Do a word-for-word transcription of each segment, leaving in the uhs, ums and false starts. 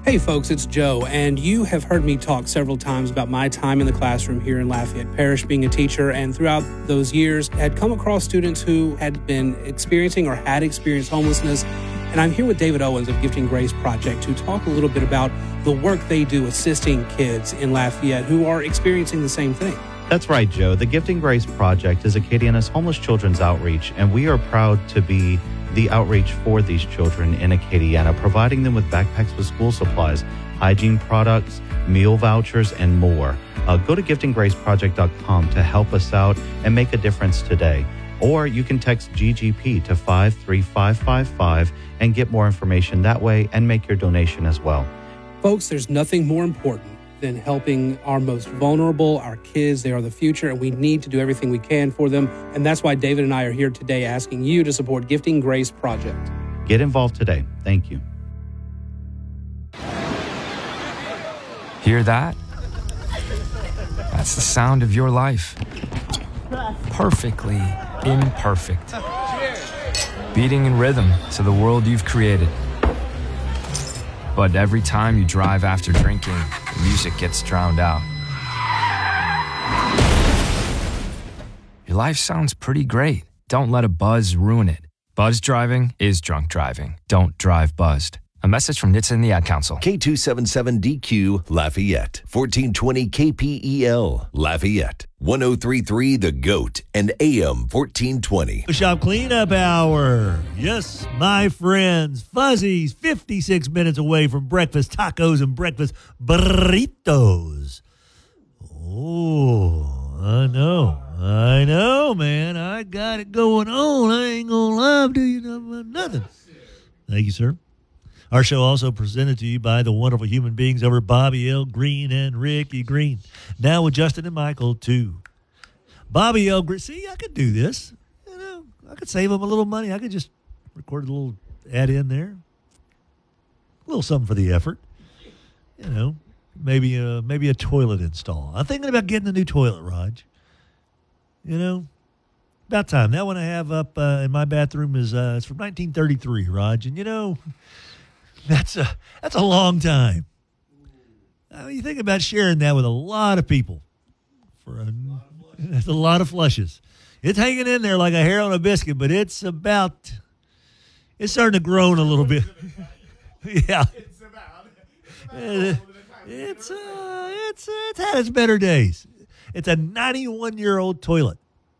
Hey folks, it's Joe, and you have heard me talk several times about my time in the classroom here in Lafayette Parish being a teacher, and throughout those years had come across students who had been experiencing or had experienced homelessness. And I'm here with David Owens of Gifting Grace Project to talk a little bit about the work they do assisting kids in Lafayette who are experiencing the same thing. That's right, Joe. The Gifting Grace Project is Acadiana's homeless children's outreach, and we are proud to be the outreach for these children in Acadiana, providing them with backpacks with school supplies, hygiene products, meal vouchers, and more. Uh, go to gifting grace project dot com to help us out and make a difference today. Or you can text G G P to five three five five five and get more information that way and make your donation as well. Folks, there's nothing more important than helping our most vulnerable, our kids. They are the future, and we need to do everything we can for them. And that's why David and I are here today asking you to support Gifting Grace Project. Get involved today. Thank you. Hear that? That's the sound of your life. Perfectly imperfect. Beating in rhythm to the world you've created. But every time you drive after drinking, the music gets drowned out. Your life sounds pretty great. Don't let a buzz ruin it. Buzz driving is drunk driving. Don't drive buzzed. A message from N H T S A and the Ad Council. K two seventy-seven D Q Lafayette, fourteen twenty K P E L Lafayette, ten thirty-three The Goat, and A M fourteen twenty. Shop Cleanup Hour. Yes, my friends. Fuzzy's, fifty-six minutes away from breakfast tacos and breakfast burritos. Oh, I know. I know, man. I got it going on. I ain't going to lie to you about nothing. Thank you, sir. Our show also presented to you by the wonderful human beings over Bobby L. Green and Ricky Green. Now with Justin and Michael, too. Bobby L. Green. See, I could do this. You know, I could save them a little money. I could just record a little ad in there. A little something for the effort. You know, maybe a, maybe a toilet install. I'm thinking about getting a new toilet, Raj. You know, about time. That one I have up uh, in my bathroom is uh, it's from nineteen thirty-three, Raj. And, you know, that's a, that's a long time. I mean, you think about sharing that with a lot of people. For a, that's a lot of flushes. It's hanging in there like a hair on a biscuit, but it's about, it's starting to groan a little bit. Yeah. It's about. It's, it's, uh, it's, it's had its better days. It's a ninety-one-year-old toilet.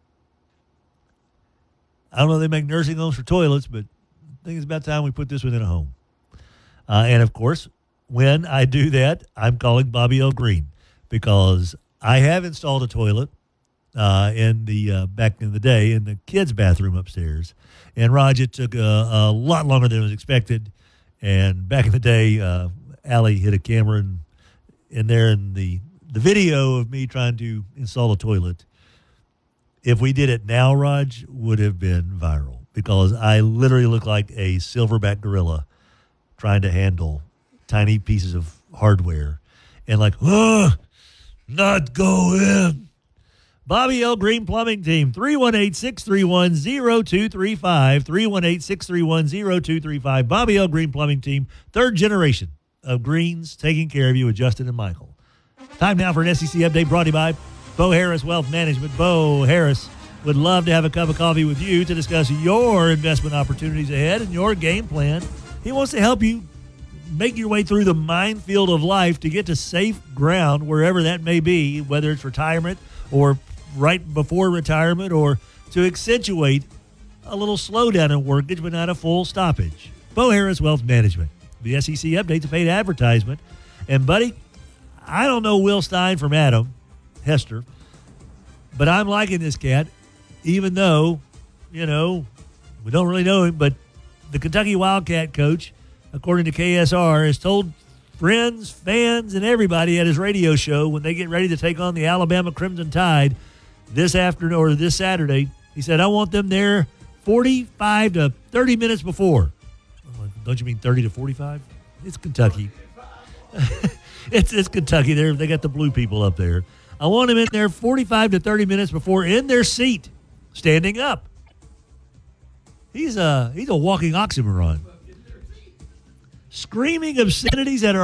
I don't know if they make nursing homes for toilets, but I think it's about time we put this one in a home. Uh, and, of course, when I do that, I'm calling Bobby L. Green because I have installed a toilet uh, in the uh, back in the day in the kids' bathroom upstairs. And, Raj, it took a, a lot longer than was expected. And back in the day, uh, Allie hit a camera in, in there in the, the video of me trying to install a toilet. If we did it now, Raj, would have been viral because I literally look like a silverback gorilla trying to handle tiny pieces of hardware and like, oh, not go in. Bobby L. Green Plumbing Team, three one eight, six three one, zero two three five, three one eight, six three one, zero two three five. Bobby L. Green Plumbing Team, third generation of Greens taking care of you with Justin and Michael. Time now for an S E C update brought to you by Bo Harris Wealth Management. Bo Harris would love to have a cup of coffee with you to discuss your investment opportunities ahead and your game plan. He wants to help you make your way through the minefield of life to get to safe ground, wherever that may be, whether it's retirement or right before retirement or to accentuate a little slowdown in workage but not a full stoppage. Bo Harris Wealth Management. The S E C update's a paid advertisement. And, buddy, I don't know Will Stein from Adam Hester, but I'm liking this cat, even though, you know, we don't really know him, but the Kentucky Wildcat coach, according to K S R, has told friends, fans, and everybody at his radio show when they get ready to take on the Alabama Crimson Tide this afternoon or this Saturday, he said, I want them there forty-five to thirty minutes before. Don't you mean thirty to forty-five? It's Kentucky. it's it's Kentucky. They're, they got the blue people up there. I want them in there forty-five to thirty minutes before in their seat, standing up. He's a, he's a walking oxymoron. Screaming obscenities at our